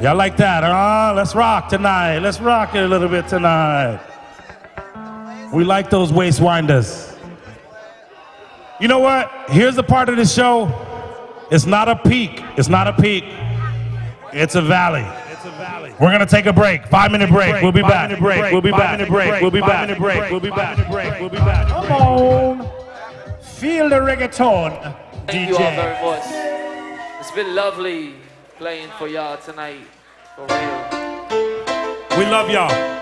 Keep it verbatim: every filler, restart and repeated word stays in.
Y'all like that, huh? Let's rock tonight. Let's rock it a little bit tonight. We like those waist winders. You know what? Here's the part of the show. It's not a peak. It's not a peak. It's a valley. It's a valley. We're gonna take a break. Five minute break. We'll be back. We'll be back. We'll be back. We'll be back. We'll be back. Come on. Feel the reggaeton. Thank you all very much. It's been lovely playing for y'all tonight. For real. We love y'all.